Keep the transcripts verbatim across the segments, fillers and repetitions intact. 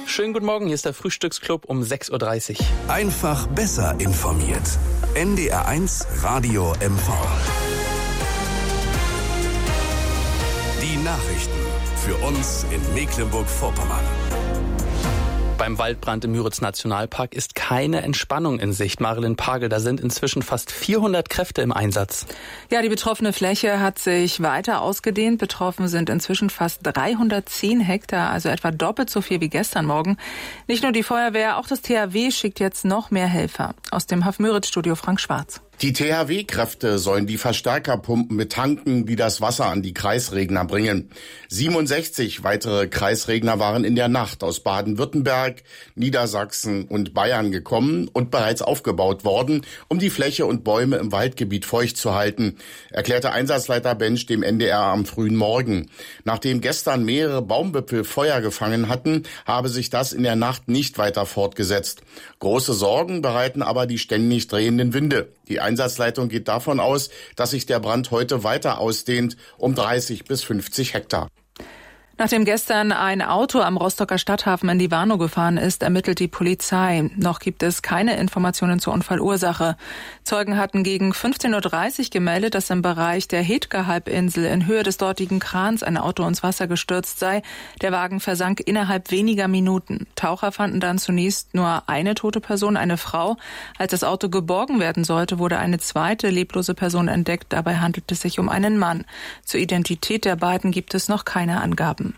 Schönen guten Morgen, hier ist der Frühstücksclub um sechs Uhr dreißig. Einfach besser informiert. N D R eins Radio M V. Die Nachrichten für uns in Mecklenburg-Vorpommern. Beim Waldbrand im Müritz-Nationalpark ist keine Entspannung in Sicht. Marilyn Pagel, da sind inzwischen fast vierhundert Kräfte im Einsatz. Ja, die betroffene Fläche hat sich weiter ausgedehnt. Betroffen sind inzwischen fast dreihundertzehn Hektar, also etwa doppelt so viel wie gestern Morgen. Nicht nur die Feuerwehr, auch das T H W schickt jetzt noch mehr Helfer. Aus dem Haff-Müritz-Studio Frank Schwarz. Die T H W-Kräfte sollen die Verstärkerpumpen betanken, die das Wasser an die Kreisregner bringen. siebenundsechzig weitere Kreisregner waren in der Nacht aus Baden-Württemberg, Niedersachsen und Bayern gekommen und bereits aufgebaut worden, um die Fläche und Bäume im Waldgebiet feucht zu halten, erklärte Einsatzleiter Bensch dem N D R am frühen Morgen. Nachdem gestern mehrere Baumwipfel Feuer gefangen hatten, habe sich das in der Nacht nicht weiter fortgesetzt. Große Sorgen bereiten aber die ständig drehenden Winde. Die Einsatzleitung geht davon aus, dass sich der Brand heute weiter ausdehnt, um dreißig bis fünfzig Hektar. Nachdem gestern ein Auto am Rostocker Stadthafen in die Warnow gefahren ist, ermittelt die Polizei. Noch gibt es keine Informationen zur Unfallursache. Zeugen hatten gegen fünfzehn Uhr dreißig gemeldet, dass im Bereich der Hetke-Halbinsel in Höhe des dortigen Krans ein Auto ins Wasser gestürzt sei. Der Wagen versank innerhalb weniger Minuten. Taucher fanden dann zunächst nur eine tote Person, eine Frau. Als das Auto geborgen werden sollte, wurde eine zweite leblose Person entdeckt. Dabei handelt es sich um einen Mann. Zur Identität der beiden gibt es noch keine Angaben.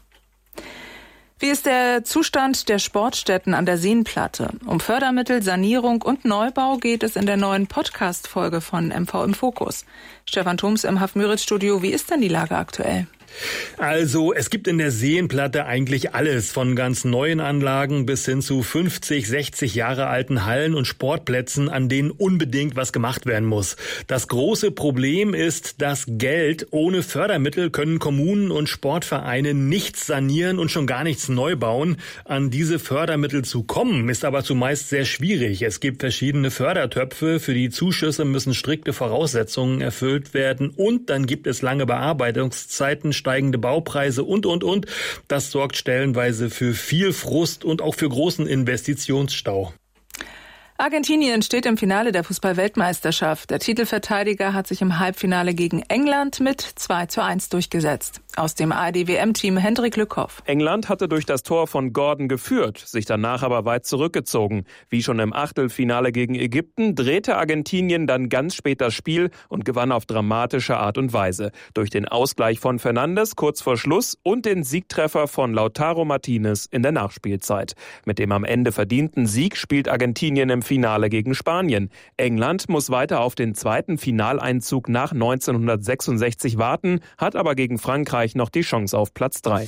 Wie ist der Zustand der Sportstätten an der Seenplatte? Um Fördermittel, Sanierung und Neubau geht es in der neuen Podcast-Folge von M V im Fokus. Stefan Thoms im Haff-Müritz-Studio, wie ist denn die Lage aktuell? Also es gibt in der Seenplatte eigentlich alles, von ganz neuen Anlagen bis hin zu fünfzig, sechzig Jahre alten Hallen und Sportplätzen, an denen unbedingt was gemacht werden muss. Das große Problem ist das Geld. Ohne Fördermittel können Kommunen und Sportvereine nichts sanieren und schon gar nichts neu bauen. An diese Fördermittel zu kommen, ist aber zumeist sehr schwierig. Es gibt verschiedene Fördertöpfe, für die Zuschüsse müssen strikte Voraussetzungen erfüllt werden und dann gibt es lange Bearbeitungszeiten, steigende Baupreise und, und, und. Das sorgt stellenweise für viel Frust und auch für großen Investitionsstau. Argentinien steht im Finale der Fußball-Weltmeisterschaft. Der Titelverteidiger hat sich im Halbfinale gegen England mit zwei zu eins durchgesetzt. Aus dem A R D W M-Team Hendrik Lückhoff. England hatte durch das Tor von Gordon geführt, sich danach aber weit zurückgezogen. Wie schon im Achtelfinale gegen Ägypten drehte Argentinien dann ganz spät das Spiel und gewann auf dramatische Art und Weise. Durch den Ausgleich von Fernandes kurz vor Schluss und den Siegtreffer von Lautaro Martinez in der Nachspielzeit. Mit dem am Ende verdienten Sieg spielt Argentinien im Finale gegen Spanien. England muss weiter auf den zweiten Finaleinzug nach neunzehnhundertsechsundsechzig warten, hat aber gegen Frankreich noch die Chance auf Platz drei.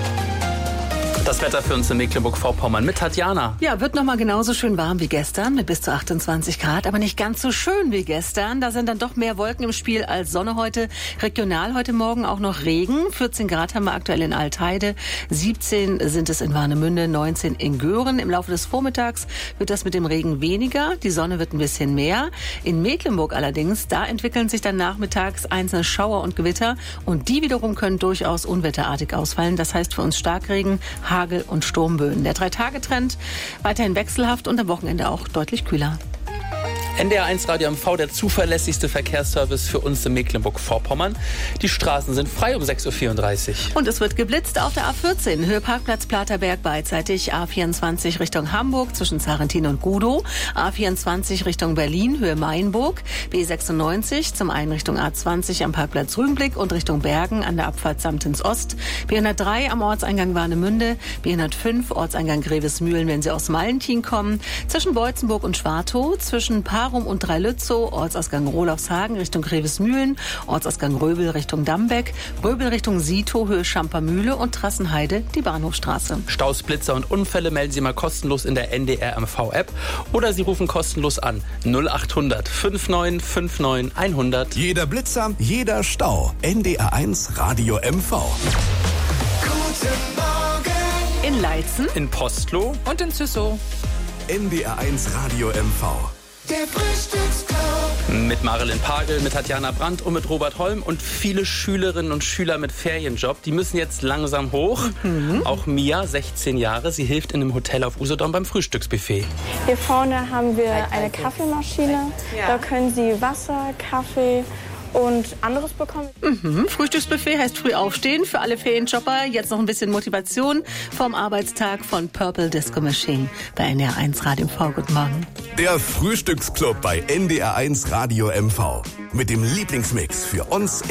Das Wetter für uns in Mecklenburg-Vorpommern mit Tatjana. Ja, wird noch mal genauso schön warm wie gestern mit bis zu achtundzwanzig Grad, aber nicht ganz so schön wie gestern. Da sind dann doch mehr Wolken im Spiel als Sonne heute. Regional heute Morgen auch noch Regen. vierzehn Grad haben wir aktuell in Altheide, siebzehn sind es in Warnemünde, neunzehn in Göhren. Im Laufe des Vormittags wird das mit dem Regen weniger, die Sonne wird ein bisschen mehr. In Mecklenburg allerdings, da entwickeln sich dann nachmittags einzelne Schauer und Gewitter und die wiederum können durchaus unwetterartig ausfallen. Das heißt für uns Starkregen, Hagel und Sturmböen. Der Drei-Tage-Trend weiterhin wechselhaft und am Wochenende auch deutlich kühler. N D R eins Radio M V, der zuverlässigste Verkehrsservice für uns in Mecklenburg-Vorpommern. Die Straßen sind frei um sechs Uhr vierunddreißig. Und es wird geblitzt auf der A vierzehn, Höhe Parkplatz Platerberg beidseitig, A vierundzwanzig Richtung Hamburg zwischen Zarentin und Gudow, A vierundzwanzig Richtung Berlin, Höhe Mainburg, B sechsundneunzig zum einen Richtung A zwanzig am Parkplatz Rügenblick und Richtung Bergen an der Abfahrt Samtens Ost, B hundertdrei am Ortseingang Warnemünde, B hundertfünf Ortseingang Grevesmühlen, wenn Sie aus Mallentin kommen, zwischen Beutzenburg und Schwartow, zwischen Parum und Dreilützow, Ortsausgang Rolofshagen Richtung Grevesmühlen, Ortsausgang Röbel Richtung Dambeck, Röbel Richtung Sitow, Höhe Schampermühle und Trassenheide die Bahnhofstraße. Staus, Blitzer und Unfälle melden Sie mal kostenlos in der N D R M V-App oder Sie rufen kostenlos an null achthundert neunundfünfzig neunundfünfzig hundert. Jeder Blitzer, jeder Stau. N D R eins Radio M V. Guten Morgen. In Leitzen, in Postloh und in Züssow. N D R eins Radio M V. Der Frühstücksclub. Mit Marilyn Pagel, mit Tatjana Brandt und mit Robert Holm und viele Schülerinnen und Schüler mit Ferienjob, die müssen jetzt langsam hoch. Mhm. Auch Mia, sechzehn Jahre, sie hilft in einem Hotel auf Usedom beim Frühstücksbuffet. Hier vorne haben wir eine Kaffeemaschine. Da können Sie Wasser, Kaffee und anderes bekommen. Mhm. Frühstücksbuffet heißt früh aufstehen für alle Ferienjobber. Jetzt noch ein bisschen Motivation vom Arbeitstag von Purple Disco Machine bei N D R eins Radio M V. Guten Morgen. Der Frühstücksclub bei N D R eins Radio M V. Mit dem Lieblingsmix für uns